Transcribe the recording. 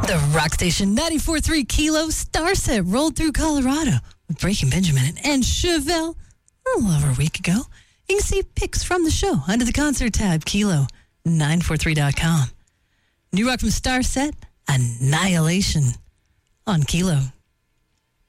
The rock station 94.3 Kilo Starset rolled through Colorado with Breaking Benjamin and Chevelle a little over a week ago. You can see pics from the show under the concert tab, Kilo943.com. New rock from Starset, Annihilation on Kilo.